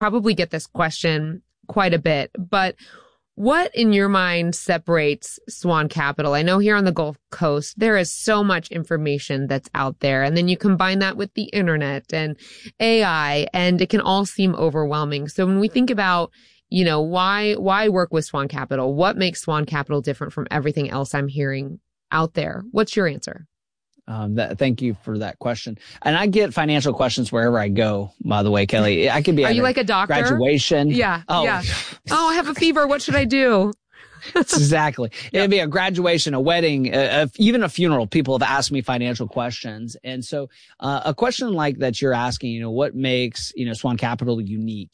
probably get this question quite a bit, but what in your mind separates Swan Capital? I know here on the Gulf Coast, there is so much information that's out there. And then you combine that with the internet and AI, and it can all seem overwhelming. So when we think about, why work with Swan Capital? What makes Swan Capital different from everything else I'm hearing out there? What's your answer? Thank you for that question. And I get financial questions wherever I go, by the way, Kelly. I could be Are you like a doctor? Graduation. Yeah. Yeah. Oh, I have a fever. What should I do? Exactly. It'd be a graduation, a wedding, even a funeral. People have asked me financial questions. And so a question like that you're asking, what makes, Swan Capital unique?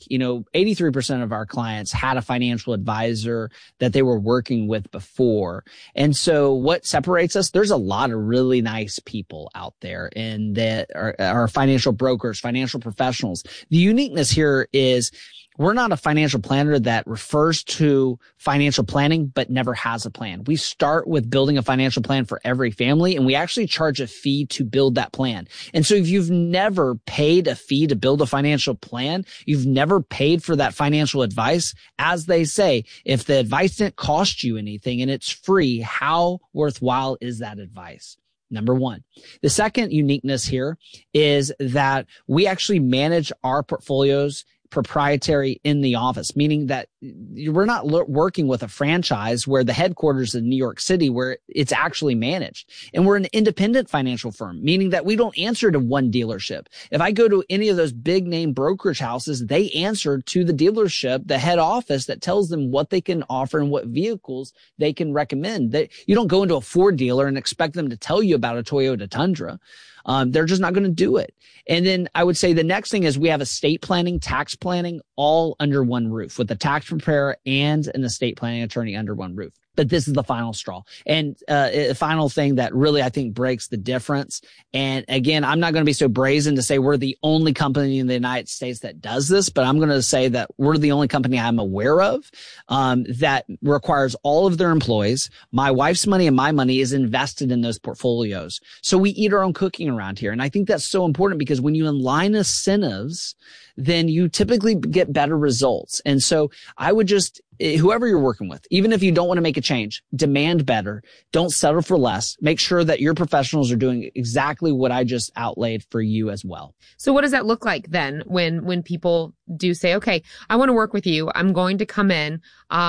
83% of our clients had a financial advisor that they were working with before. And so what separates us, there's a lot of really nice people out there and that are financial brokers, financial professionals. The uniqueness here is we're not a financial planner that refers to financial planning, but never has a plan. We start with building a financial plan for every family, and we actually charge a fee to build that plan. And so if you've never paid a fee to build a financial plan, you've never paid for that financial advice, as they say, if the advice didn't cost you anything and it's free, how worthwhile is that advice? Number one. The second uniqueness here is that we actually manage our portfolios proprietary in the office, meaning that we're not working with a franchise where the headquarters is in New York City where it's actually managed. And we're an independent financial firm, meaning that we don't answer to one dealership. If I go to any of those big name brokerage houses, they answer to the dealership, the head office that tells them what they can offer and what vehicles they can recommend. That you don't go into a Ford dealer and expect them to tell you about a Toyota Tundra. They're just not going to do it. And then I would say the next thing is we have estate planning, tax planning, all under one roof with a tax preparer and an estate planning attorney under one roof. But this is the final straw. And a final thing that really, I think, breaks the difference. And again, I'm not going to be so brazen to say we're the only company in the United States that does this, but I'm going to say that we're the only company I'm aware of that requires all of their employees. My wife's money and my money is invested in those portfolios. So we eat our own cooking around here. And I think that's so important because when you align incentives, then you typically get better results. And so I would just, whoever you're working with, even if you don't want to make a change, demand better. Don't settle for less. Make sure that your professionals are doing exactly what I just outlaid for you as well. So what does that look like then when people do say, okay, I want to work with you. I'm going to come in.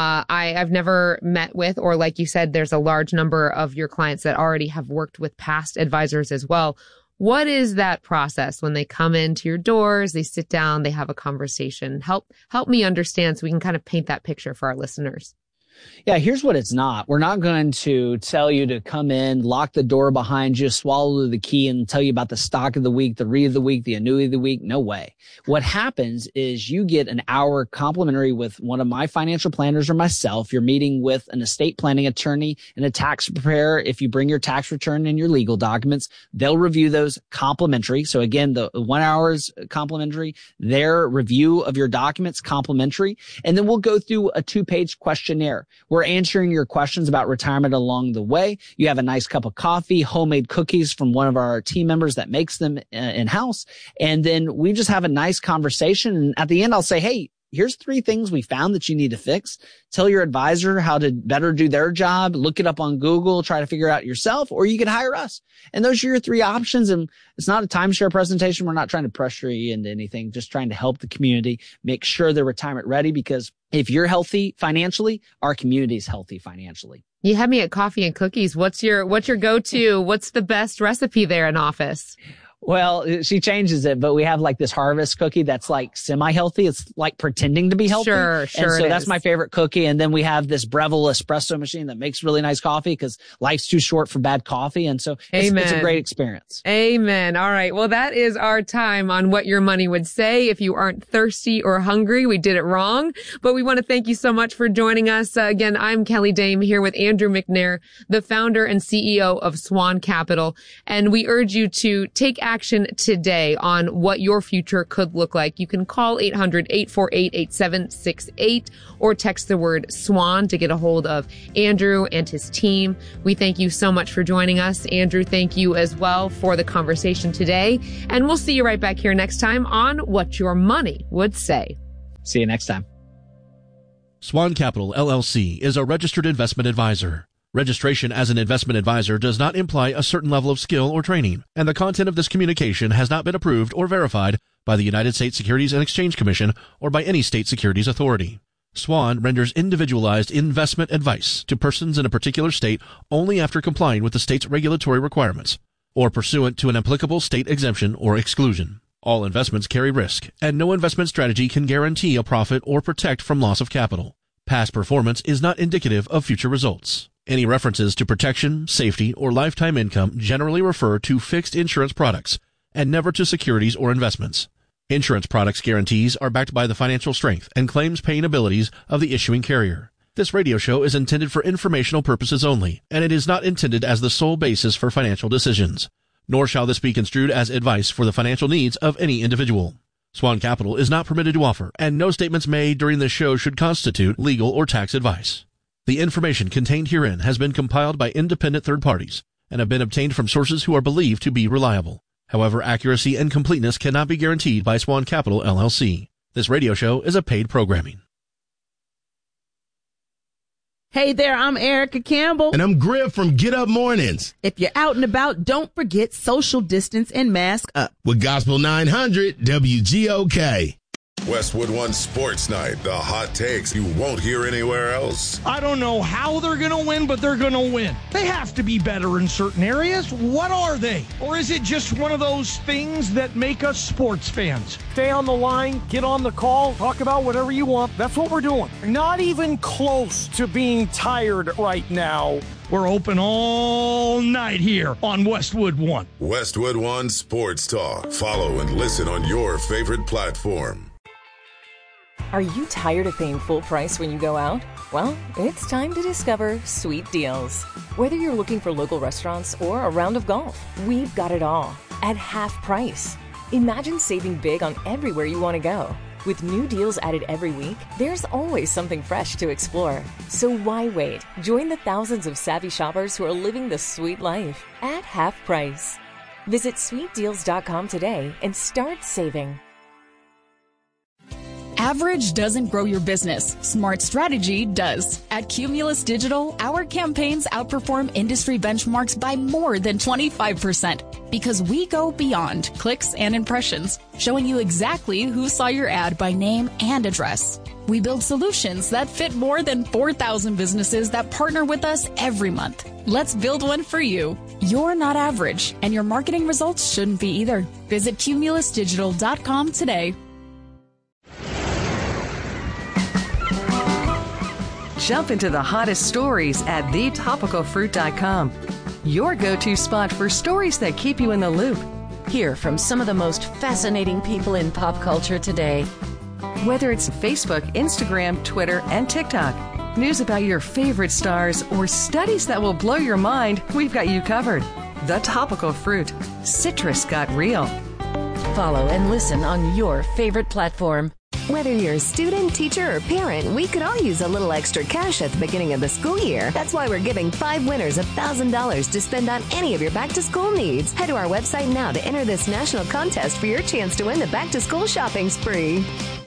I've never met with, or like you said, there's a large number of your clients that already have worked with past advisors as well. What is that process when they come into your doors, they sit down, they have a conversation? Help me understand so we can kind of paint that picture for our listeners. Yeah, here's what it's not. We're not going to tell you to come in, lock the door behind you, swallow the key, and tell you about the stock of the week, the read of the week, the annuity of the week. No way. What happens is you get an hour complimentary with one of my financial planners or myself. You're meeting with an estate planning attorney and a tax preparer. If you bring your tax return and your legal documents, they'll review those complimentary. So again, the 1 hour is complimentary. Their review of your documents complimentary. And then we'll go through a 2-page questionnaire. We're answering your questions about retirement along the way. You have a nice cup of coffee, homemade cookies from one of our team members that makes them in-house. And then we just have a nice conversation. And at the end, I'll say, hey, here's 3 things we found that you need to fix. Tell your advisor how to better do their job. Look it up on Google, try to figure it out yourself, or you can hire us. And those are your 3 options. And it's not a timeshare presentation. We're not trying to pressure you into anything, just trying to help the community make sure they're retirement ready, because if you're healthy financially, our community is healthy financially. You had me at coffee and cookies. What's your go-to? What's the best recipe there in office? Well, she changes it, but we have like this harvest cookie that's like semi-healthy. It's like pretending to be healthy. Sure. And so that's my favorite cookie. And then we have this Breville espresso machine that makes really nice coffee because life's too short for bad coffee. And so it's a great experience. Amen. All right. Well, that is our time on What Your Money Would Say. If you aren't thirsty or hungry, we did it wrong. But we want to thank you so much for joining us. Again, I'm Kelly Dame here with Andrew McNair, the founder and CEO of Swan Capital. And we urge you to take action today on what your future could look like. You can call 800-848-8768 or text the word SWAN to get a hold of Andrew and his team. We thank you so much for joining us. Andrew, thank you as well for the conversation today. And we'll see you right back here next time on What Your Money Would Say. See you next time. Swan Capital, LLC is a registered investment advisor. Registration as an investment advisor does not imply a certain level of skill or training, and the content of this communication has not been approved or verified by the United States Securities and Exchange Commission or by any state securities authority. Swan renders individualized investment advice to persons in a particular state only after complying with the state's regulatory requirements or pursuant to an applicable state exemption or exclusion. All investments carry risk, and no investment strategy can guarantee a profit or protect from loss of capital. Past performance is not indicative of future results. Any references to protection, safety, or lifetime income generally refer to fixed insurance products and never to securities or investments. Insurance products guarantees are backed by the financial strength and claims-paying abilities of the issuing carrier. This radio show is intended for informational purposes only, and it is not intended as the sole basis for financial decisions. Nor shall this be construed as advice for the financial needs of any individual. Swan Capital is not permitted to offer, and no statements made during this show should constitute legal or tax advice. The information contained herein has been compiled by independent third parties and have been obtained from sources who are believed to be reliable. However, accuracy and completeness cannot be guaranteed by Swan Capital, LLC. This radio show is a paid programming. Hey there, I'm Erica Campbell. And I'm Griff from Get Up Mornings. If you're out and about, don't forget social distance and mask up. With Gospel 900 WGOK. Westwood One Sports Night, the hot takes you won't hear anywhere else. I don't know how they're going to win, but they're going to win. They have to be better in certain areas. What are they? Or is it just one of those things that make us sports fans? Stay on the line, get on the call, talk about whatever you want. That's what we're doing. Not even close to being tired right now. We're open all night here on Westwood One. Westwood One Sports Talk. Follow and listen on your favorite platform. Are you tired of paying full price when you go out? Well, it's time to discover Sweet Deals. Whether you're looking for local restaurants or a round of golf, we've got it all at half price. Imagine saving big on everywhere you want to go. With new deals added every week, there's always something fresh to explore. So why wait? Join the thousands of savvy shoppers who are living the sweet life at half price. Visit sweetdeals.com today and start saving. Average doesn't grow your business. Smart strategy does. At Cumulus Digital, our campaigns outperform industry benchmarks by more than 25% because we go beyond clicks and impressions, showing you exactly who saw your ad by name and address. We build solutions that fit more than 4,000 businesses that partner with us every month. Let's build one for you. You're not average, and your marketing results shouldn't be either. Visit cumulusdigital.com today. Jump into the hottest stories at thetopicalfruit.com. Your go-to spot for stories that keep you in the loop. Hear from some of the most fascinating people in pop culture today. Whether it's Facebook, Instagram, Twitter, and TikTok, news about your favorite stars, or studies that will blow your mind, we've got you covered. The Topical Fruit. Citrus got real. Follow and listen on your favorite platform. Whether you're a student, teacher, or parent, we could all use a little extra cash at the beginning of the school year. That's why we're giving 5 winners $1,000 to spend on any of your back-to-school needs. Head to our website now to enter this national contest for your chance to win the back-to-school shopping spree.